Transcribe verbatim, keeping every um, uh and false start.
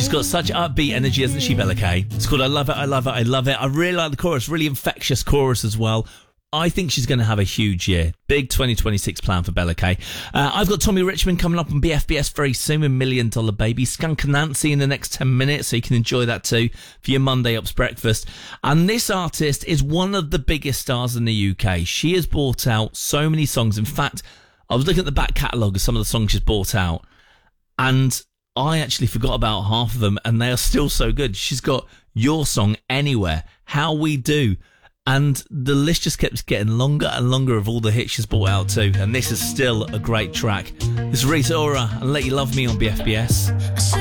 She's got such upbeat energy, hasn't she, Bella Kay? It's called I Love It, I Love It, I Love It. I really like the chorus, really infectious chorus as well. I think she's going to have a huge year. Big twenty twenty-six plan for Bella Kay. Uh, I've got Tommy Richmond coming up on B F B S very soon with Million Dollar Baby. Skunk Anansi in the next ten minutes, so you can enjoy that too for your Monday Ups breakfast. And this artist is one of the biggest stars in the U K. She has brought out so many songs. In fact, I was looking at the back catalogue of some of the songs she's brought out, and I actually forgot about half of them, and they are still so good. She's got Your Song, Anywhere, How We Do, and the list just keeps getting longer and longer of all the hits she's brought out too. And this is still a great track. This is Rita Ora and Let You Love Me on B F B S.